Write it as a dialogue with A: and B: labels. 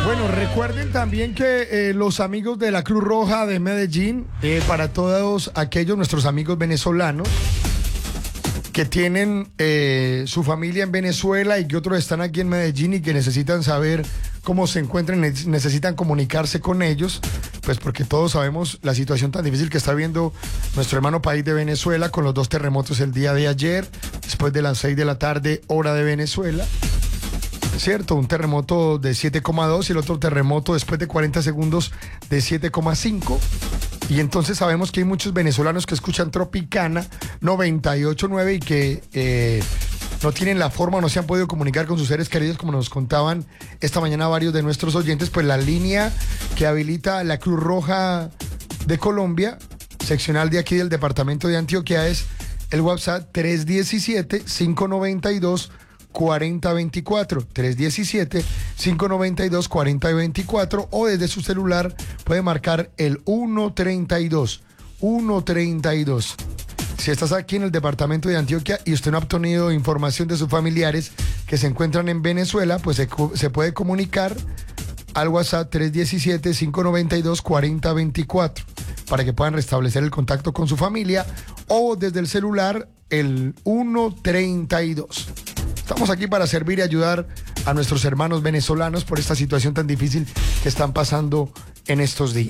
A: Bueno, recuerden también que los amigos de la Cruz Roja de Medellín, para todos aquellos nuestros amigos venezolanos que tienen su familia en Venezuela y que otros están aquí en Medellín y que necesitan saber cómo se encuentran, necesitan comunicarse con ellos, pues porque todos sabemos la situación tan difícil que está viendo nuestro hermano país de Venezuela con los 2 terremotos el día de ayer, después de las 6 de la tarde, hora de Venezuela. ¿Cierto? Un terremoto de 7,2 y el otro terremoto después de 40 segundos de 7,5. Y entonces sabemos que hay muchos venezolanos que escuchan Tropicana 98.9 y que no tienen la forma o no se han podido comunicar con sus seres queridos, como nos contaban esta mañana varios de nuestros oyentes. Pues la línea que habilita la Cruz Roja de Colombia, seccional de aquí del departamento de Antioquia, es el WhatsApp 317-592-4024, 317-592-4024, o desde su celular puede marcar el 132. Si estás aquí en el departamento de Antioquia y usted no ha obtenido información de sus familiares que se encuentran en Venezuela, pues se puede comunicar al WhatsApp 317-592-4024 para que puedan restablecer el contacto con su familia, o desde el celular el 132. Estamos aquí para servir y ayudar a nuestros hermanos venezolanos por esta situación tan difícil que están pasando en estos días.